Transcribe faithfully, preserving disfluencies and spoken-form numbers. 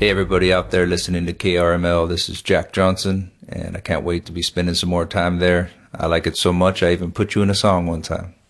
Hey everybody out there listening to K R M L, this is Jack Johnson, and I can't wait to be spending some more time there. I like it so much I even put you in a song one time.